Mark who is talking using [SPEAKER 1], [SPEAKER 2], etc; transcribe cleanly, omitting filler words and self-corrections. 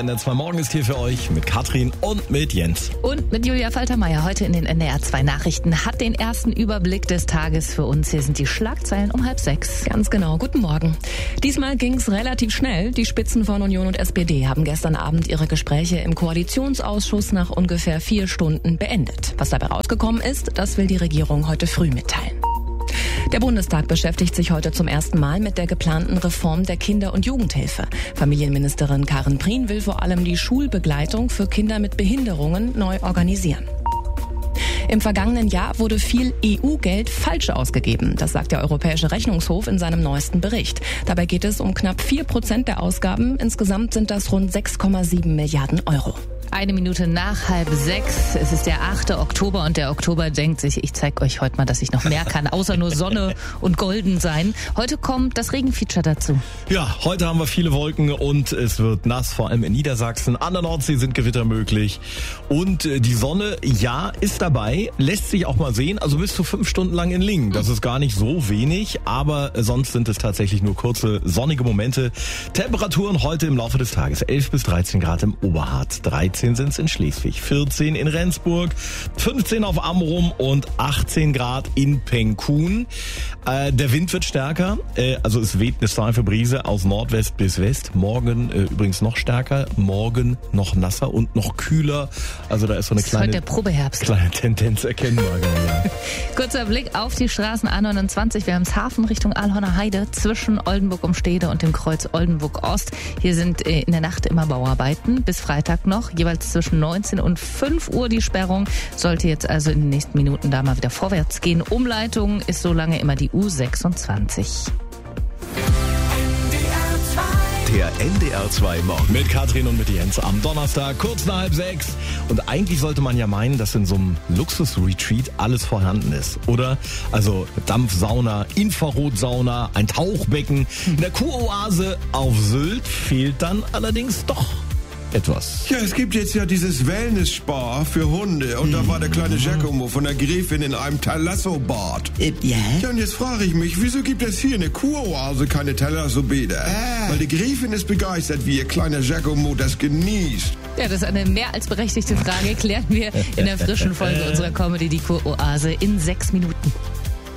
[SPEAKER 1] NDR 2 Morgen ist hier für euch mit Katrin und mit Jens.
[SPEAKER 2] Und mit Julia Faltermeier heute in den NDR 2 Nachrichten hat den ersten Überblick des Tages für uns. Hier sind die Schlagzeilen um 5:30.
[SPEAKER 3] Ganz genau, guten Morgen. Diesmal ging's relativ schnell. Die Spitzen von Union und SPD haben gestern Abend ihre Gespräche im Koalitionsausschuss nach ungefähr 4 Stunden beendet. Was dabei rausgekommen ist, das will die Regierung heute früh mitteilen. Der Bundestag beschäftigt sich heute zum ersten Mal mit der geplanten Reform der Kinder- und Jugendhilfe. Familienministerin Karin Prien will vor allem die Schulbegleitung für Kinder mit Behinderungen neu organisieren. Im vergangenen Jahr wurde viel EU-Geld falsch ausgegeben. Das sagt der Europäische Rechnungshof in seinem neuesten Bericht. Dabei geht es um knapp 4% der Ausgaben. Insgesamt sind das rund 6,7 Milliarden Euro.
[SPEAKER 2] 1 Minute nach 5:30. Es ist der 8. Oktober und der Oktober denkt sich, ich zeige euch heute mal, dass ich noch mehr kann, außer nur Sonne und golden sein. Heute kommt das Regenfeature dazu.
[SPEAKER 1] Ja, heute haben wir viele Wolken und es wird nass, vor allem in Niedersachsen. An der Nordsee sind Gewitter möglich. Und die Sonne, ja, ist dabei, lässt sich auch mal sehen, also bis zu 5 Stunden lang in Lingen. Das ist gar nicht so wenig, aber sonst sind es tatsächlich nur kurze sonnige Momente. Temperaturen heute im Laufe des Tages 11 bis 13 Grad im Oberharz, 13 sind es in Schleswig, 14 in Rendsburg, 15 auf Amrum und 18 Grad in Penkun. Der Wind wird stärker, also es weht eine steife Brise aus Nordwest bis West. Morgen übrigens noch stärker, morgen noch nasser und noch kühler. Also da ist so eine kleine Tendenz erkennbar. Ja.
[SPEAKER 2] Kurzer Blick auf die Straßen A29. Wir haben es Hafen Richtung Alhorner Heide zwischen Oldenburg um Stede und dem Kreuz Oldenburg Ost. Hier sind in der Nacht immer Bauarbeiten bis Freitag noch, jeweils zwischen 19 und 5 Uhr die Sperrung. Sollte jetzt also in den nächsten Minuten da mal wieder vorwärts gehen. Umleitung ist so lange immer die U26.
[SPEAKER 4] Der NDR 2 Morgen.
[SPEAKER 1] Mit Katrin und mit Jens am Donnerstag, kurz nach 5:30. Und eigentlich sollte man ja meinen, dass in so einem Luxus-Retreat alles vorhanden ist, oder? Also Dampfsauna, Infrarotsauna, ein Tauchbecken. In der Kuroase auf Sylt fehlt dann allerdings doch etwas.
[SPEAKER 5] Ja, es gibt jetzt ja dieses Wellness-Spa für Hunde und da war der kleine Giacomo von der Gräfin in einem Thalasso-Bad.
[SPEAKER 6] Ja?
[SPEAKER 5] Ja, und jetzt frage ich mich, wieso gibt es hier in der Kuroase keine Thalasso-Bäder? Weil die Gräfin ist begeistert, wie ihr kleiner Giacomo das genießt.
[SPEAKER 2] Ja, das ist eine mehr als berechtigte Frage. Klären wir in der frischen Folge unserer Comedy, die Kuroase, in 6 Minuten.